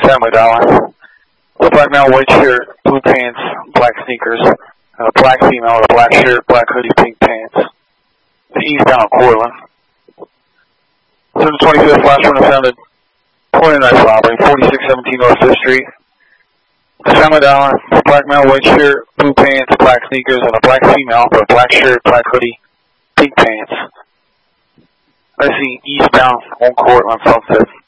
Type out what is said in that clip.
Family Dollar. The black male, white shirt, blue pants, black sneakers, and a black female with a black shirt, black hoodie, pink pants. Eastbound Cortland. 725th last one found a point of knife robbery, 4617 North 5th Street. The Family Dollar, black male, white shirt, blue pants, black sneakers, and a black female with a black shirt, black hoodie, pink pants. I see eastbound on Cortland, South 5th.